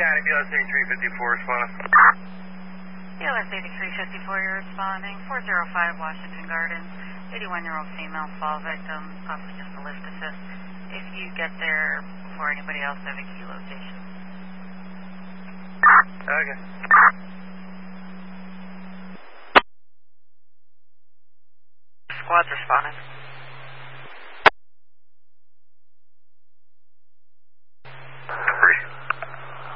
County, BLS 8354 responding. BLS 8354, you're responding. 405 Washington Gardens, 81-year-old female fall victim, possibly just a lift assist. If you get there before anybody else, have a key location. Okay. Squad's responding.